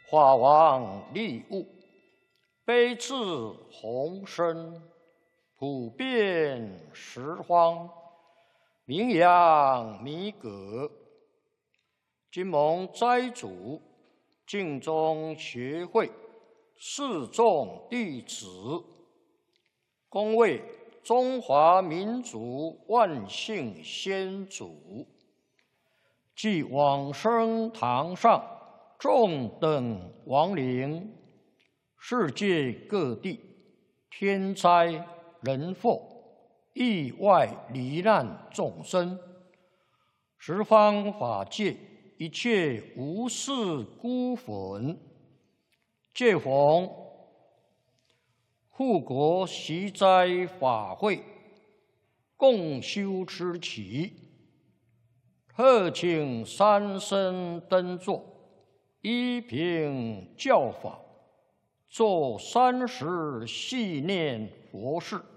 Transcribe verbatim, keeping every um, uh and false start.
法王利物，悲智宏深，普遍十方，名扬弥革。今蒙斋主净宗学会四众弟子，恭为中华民族万姓先祖，即往生堂上众等亡灵，世界各地天灾人祸、意外罹难众生，十方法界一切无事孤魂，借逢护国习斋法会，共修持期，特请三僧登座，依凭教法，做三时系念佛事。